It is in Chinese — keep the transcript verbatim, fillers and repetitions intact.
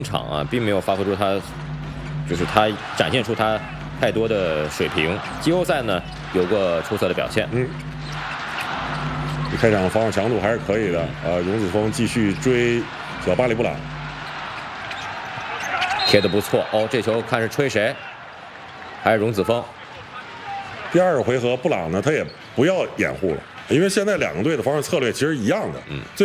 场啊，并没有发挥出他，就是他展现出他太多的水平。季后赛呢，有过出色的表现。 嗯，开场防守强度还是可以的。呃，荣子峰继续追小巴里布朗， 贴的不错哦。这球看是吹谁？还是荣子峰？ 第二个回合，布朗呢，他也不要掩护了，因为现在两个队的防守策略其实一样的。 嗯。